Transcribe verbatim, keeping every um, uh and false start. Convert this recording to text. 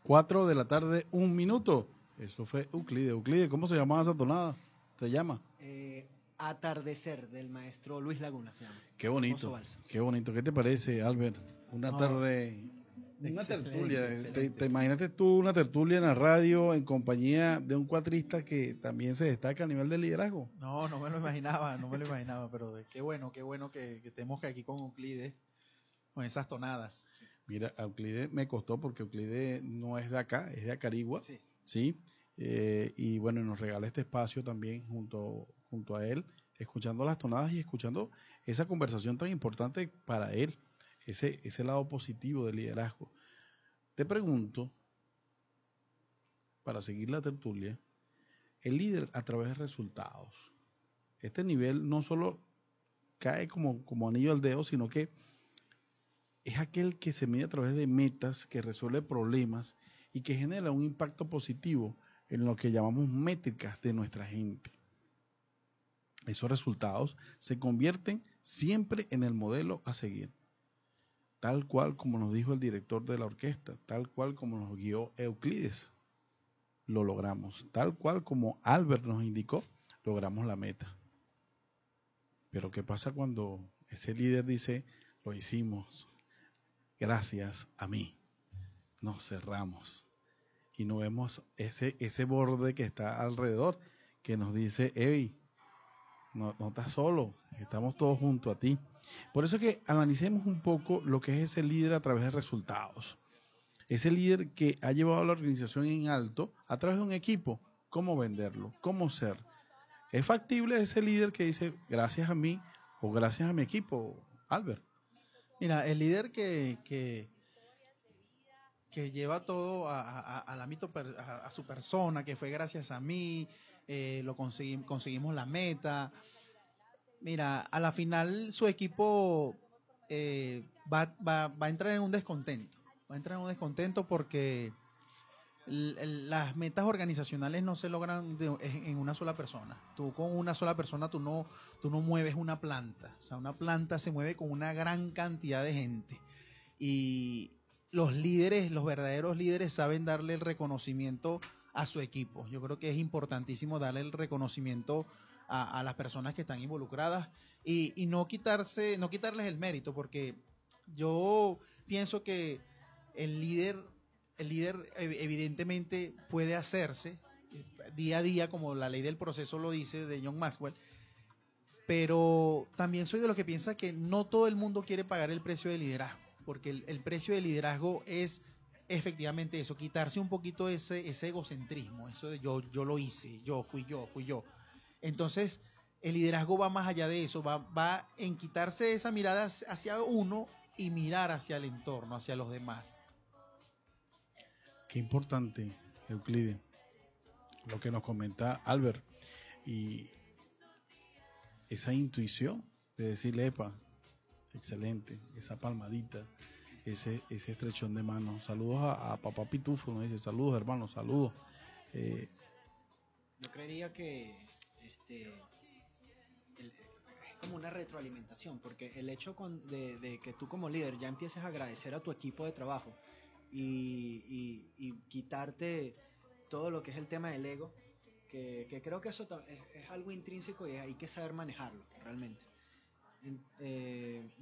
Cuatro de la tarde, un minuto. Eso fue Euclide. Euclide, ¿cómo se llamaba esa tonada? ¿Se llama? Eh, Atardecer, del maestro Luis Laguna se llama. Qué bonito, Balsa, sí. qué bonito. ¿Qué te parece, Albert? Una No, tarde, una excelente, tertulia. Te, excelente. te imaginaste tú una tertulia en la radio en compañía de un cuatrista que también se destaca a nivel de liderazgo. No, no me lo imaginaba, no me lo imaginaba, pero de- qué bueno, qué bueno que, que estemos aquí con Euclides, con esas tonadas. Mira, a Euclide me costó porque Euclide no es de acá, es de Acarigua, Sí. ¿sí? Eh, y bueno, nos regala este espacio también junto, junto a él, escuchando las tonadas y escuchando esa conversación tan importante para él, ese, ese lado positivo del liderazgo. Te pregunto, para seguir la tertulia, el líder a través de resultados. Este nivel no solo cae como, como anillo al dedo, sino que es aquel que se mide a través de metas, que resuelve problemas y que genera un impacto positivo en lo que llamamos métricas de nuestra gente. Esos resultados se convierten siempre en el modelo a seguir, tal cual como nos dijo el director de la orquesta, tal cual como nos guió Euclides. Lo logramos, tal cual como Albert nos indicó, logramos la meta. Pero ¿qué pasa cuando ese líder dice, lo hicimos gracias a mí? Nos cerramos y no vemos ese, ese borde que está alrededor, que nos dice, hey, no, no estás solo, estamos todos junto a ti. Por eso que analicemos un poco lo que es ese líder a través de resultados. Ese líder que ha llevado a la organización en alto a través de un equipo, cómo venderlo, cómo ser. ¿Es factible ese líder que dice, gracias a mí o gracias a mi equipo, Albert? Mira, el líder que, que, que lleva todo a, a- al ámbito, per- a, a su persona, que fue gracias a mí, eh, lo conseguimos, conseguimos la meta. Mira, a la final su equipo eh, va, va, va a entrar en un descontento. Va a entrar en un descontento porque el- el- las metas organizacionales no se logran de- en en una sola persona. Tú con una sola persona tú no, tú no mueves una planta. O sea, una planta se mueve con una gran cantidad de gente. Y los líderes, los verdaderos líderes saben darle el reconocimiento a su equipo. Yo creo que es importantísimo darle el reconocimiento a, a las personas que están involucradas y, y no quitarse, no quitarles el mérito, porque yo pienso que el líder, el líder ev- evidentemente puede hacerse eh, día a día, como la ley del proceso lo dice, de John Maxwell, pero también soy de los que piensa que no todo el mundo quiere pagar el precio del liderazgo, porque el, el precio del liderazgo es efectivamente eso, quitarse un poquito ese, ese egocentrismo, eso de yo, yo lo hice, yo fui yo, fui yo. Entonces, el liderazgo va más allá de eso, va, va en quitarse esa mirada hacia uno y mirar hacia el entorno, hacia los demás. Qué importante, Euclide, lo que nos comenta Albert. Y esa intuición de decirle, epa, excelente, esa palmadita, ese, ese estrechón de mano. Saludos a, a papá Pitufo, nos dice, saludos hermanos, saludos. Eh, Yo creería que este, el- es como una retroalimentación, porque el hecho con- de, de que tú como líder ya empieces a agradecer a tu equipo de trabajo y, y- y quitarte todo lo que es el tema del ego, que, que creo que eso ta- es, es algo intrínseco y hay que saber manejarlo realmente. En- eh,